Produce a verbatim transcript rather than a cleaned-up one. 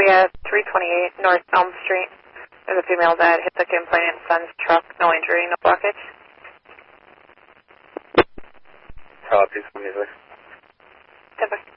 be at three twenty-eight North Elm Street. There's a female that hit the complainant's son's truck. No injury, no blockage. Copy, some music. ten